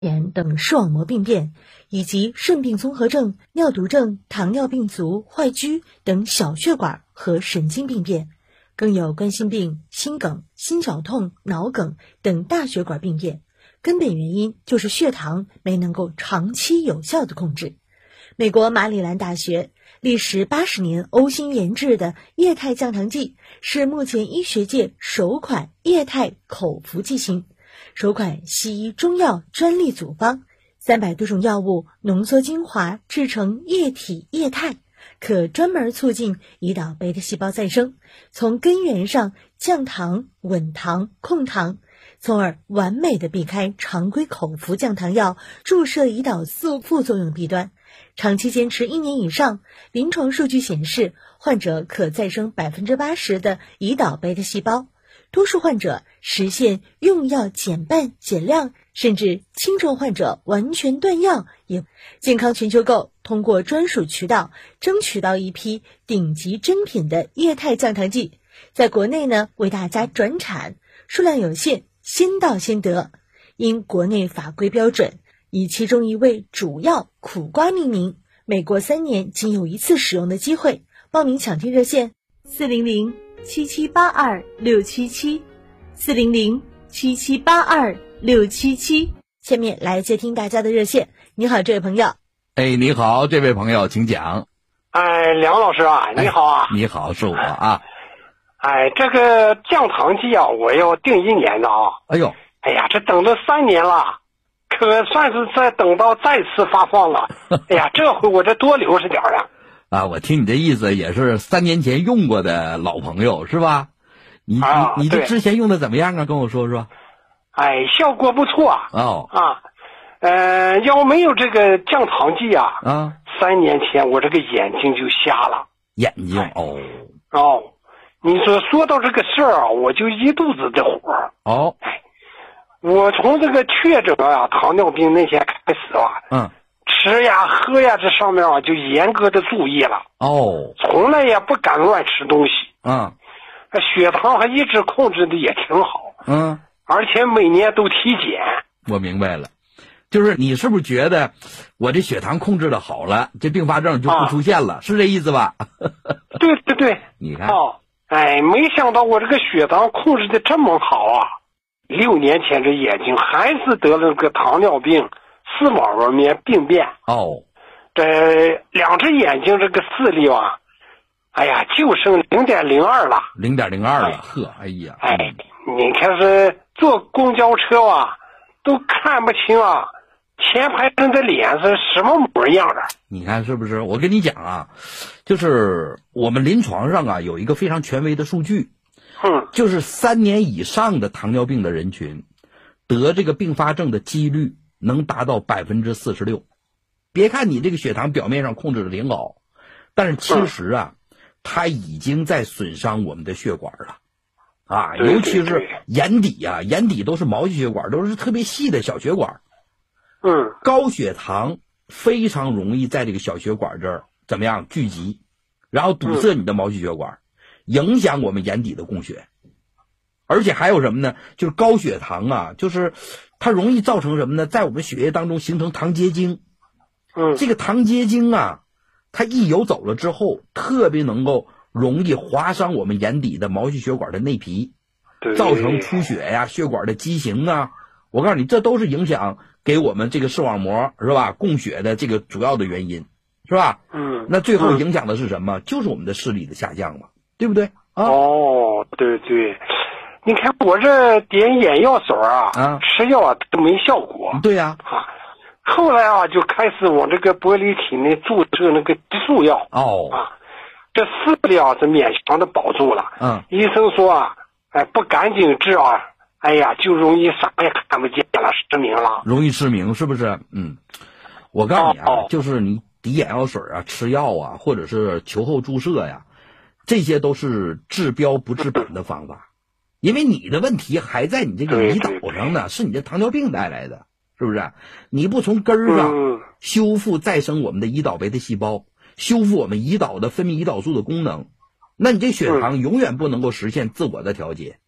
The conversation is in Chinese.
炎等视网膜病变，以及肾病综合症、尿毒症、糖尿病足、坏疽等小血管和神经病变，更有冠心病、心梗、心绞痛、脑梗等大血管病变。根本原因就是血糖没能够长期有效的控制。美国马里兰大学历时80年呕心研制的液态降糖剂，是目前医学界首款液态口服剂型，首款西医中药专利组方，300多种药物浓缩精华制成液体液态，可专门促进胰岛贝塔细胞再生，从根源上降糖、稳糖、控糖，从而完美的避开常规口服降糖药注射胰岛素副作用的弊端。长期坚持1年以上，临床数据显示，患者可再生80%的胰岛贝塔细胞，多数患者实现用药减半减量，甚至轻症患者完全断药。健康全球购通过专属渠道争取到一批顶级珍品的液态降糖剂，在国内呢为大家转产，数量有限，先到先得。因国内法规标准，以其中一味主药苦瓜命名，每过3年仅有1次使用的机会。报名抢听热线400-7782-677，400-7782-677。下面来接听大家的热线。你好，这位朋友。 你好，这位朋友，请讲。 梁老师啊，你好啊。 你好，是我啊。 这个降糖剂啊，我要定1年的啊。哎呀，这等了3年了，可算是在等到再次发放了。哎呀，这回我这多留着点啊。 我听你这意思也是3年前用过的老朋友是吧？你这之前用的怎么样啊？跟我说说。 效果不错要没有这个降糖剂啊，3年前我这个眼睛就瞎了。 眼睛你说到这个事儿啊，我就一肚子的火。我从这个确诊糖尿病那天开始吃呀喝呀这上面就严格的注意了。从来也不敢乱吃东西。血糖还一直控制的也挺好。而且每年都体检。 我明白了，就是你是不是觉得我这血糖控制的好了，这并发症就不出现了，是这意思吧？ 对。 你看没想到我这个血糖控制的这么好啊！6年前这眼睛还是得了个糖尿病视网膜炎病变。这2只眼睛这个视力就剩0.02了。 0.02了，呵， 你看是坐公交车都看不清前排人的脸是什么模样的。 你看是不是？我跟你讲就是我们临床上有一个非常权威的数据，就是3年以上的糖尿病的人群得这个并发症的几率能达到46%。别看你这个血糖表面上控制的挺好，但是其实它已经在损伤我们的血管了尤其是眼底眼底都是毛细血管，都是特别细的小血管。高血糖非常容易在这个小血管这儿怎么样聚集，然后堵塞你的毛细血管，影响我们眼底的供血。而且还有什么呢？就是高血糖就是它容易造成什么呢？在我们血液当中形成糖结晶。这个糖结晶它一游走了之后，特别能够容易划伤我们眼底的毛细血管的内皮，造成出血呀、血管的畸形我告诉你，这都是影响给我们这个视网膜是吧供血的这个主要的原因，是吧？那最后影响的是什么？就是我们的视力的下降嘛，对不对？ 对。你看我这点眼药水吃药都没效果。 对呀。 后来就开始往这个玻璃体内注射那个激素药。这视力是勉强的保住了。医生说不赶紧治就容易啥也看不见了，失明了。 容易失明是不是？我告诉你就是你滴眼药水吃药或者是球后注射这些都是治标不治本的方法。因为你的问题还在你这个胰岛上呢，是你的糖尿病带来的，是不是？你不从根儿上修复再生我们的胰岛贝塔细胞，修复我们胰岛的分泌胰岛素的功能，那你这血糖永远不能够实现自我的调节。